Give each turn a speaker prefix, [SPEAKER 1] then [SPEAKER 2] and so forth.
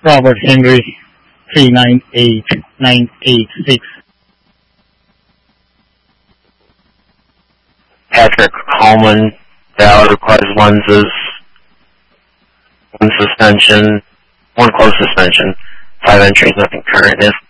[SPEAKER 1] Robert Henry 398986.
[SPEAKER 2] Patrick Coleman, valid requires lenses, one suspension, one close suspension, 5 entries, nothing current. If